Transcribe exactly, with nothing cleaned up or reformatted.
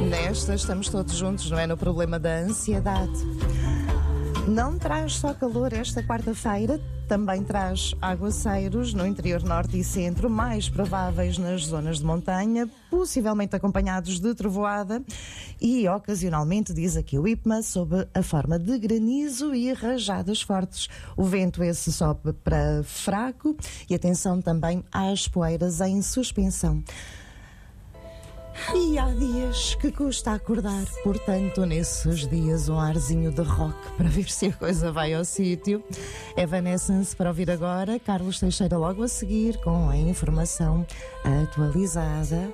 Nesta estamos todos juntos, não é? No problema da ansiedade. Não traz só calor esta quarta-feira, também traz aguaceiros no interior norte e centro, mais prováveis nas zonas de montanha, possivelmente acompanhados de trovoada e, ocasionalmente, diz aqui o IPMA, sob a forma de granizo e rajadas fortes. O vento esse sobe para fraco e atenção também às poeiras em suspensão. E há dias que custa acordar, portanto, nesses dias, um arzinho de rock para ver se a coisa vai ao sítio. Evanescence para ouvir agora, Carlos Teixeira logo a seguir com a informação atualizada.